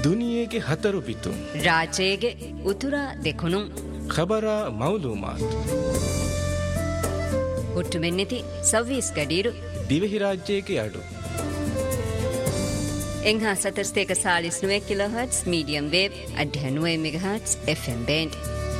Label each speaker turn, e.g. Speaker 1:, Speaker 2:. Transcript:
Speaker 1: ದುನಿಯೆಗೆ ಹತರು ಬಿತ್ತು
Speaker 2: ರಾಜೇಗೆ ಉತುರ ದೆಕುನು
Speaker 1: ಖಬರ ಮೌಲೂಮಾತ್
Speaker 2: ಹುಟ್ಟು ಮೆನ್ನಿತಿ ಸವ್ವೀಸ್ ಗಡೀರು
Speaker 1: ದಿವೆಹಿ ರಾಜ್ಯಕ್ಕೆ ಅಡು
Speaker 2: ಎಂಘಾ 739 kilohertz medium wave 89 megahertz FM band